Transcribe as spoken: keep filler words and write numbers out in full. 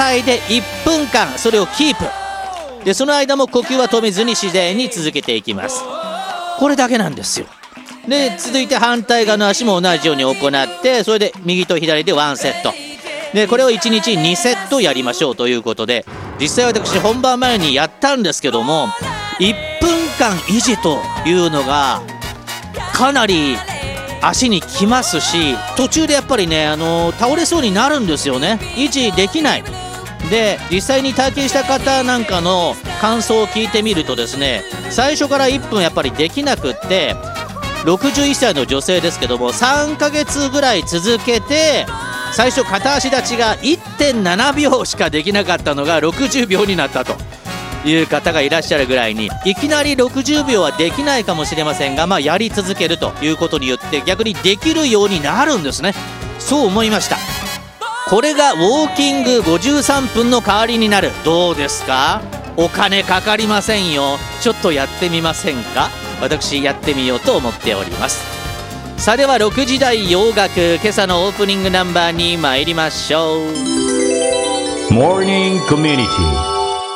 態でいっぷんかんそれをキープで、その間も呼吸は止めずに自然に続けていきます。これだけなんですよ。で続いて反対側の足も同じように行って、それで右と左でワンセットで、これをいちにちにセットやりましょうということで、実際私本番前にやったんですけども、いっぷんかん維持というのがかなり足にきますし、途中でやっぱりね、あのー、倒れそうになるんですよね。維持できないで、実際に体験した方なんかの感想を聞いてみるとですね、最初からいっぷんやっぱりできなくって、ろくじゅういっさいの女性ですけども、さんかげつぐらい続けて、最初片足立ちが いってんななびょうしかできなかったのがろくじゅうびょうになったという方がいらっしゃるぐらいに、いきなりろくじゅうびょうはできないかもしれませんが、まあ、やり続けるということによって逆にできるようになるんですね。そう思いました。これがウォーキングごじゅうさんぷんの代わりになる。どうですか？お金かかりませんよ。ちょっとやってみませんか？私やってみようと思っております。さあではろくじ台洋楽、今朝のオープニングナンバーに参りましょう。 モーニングコミュニティ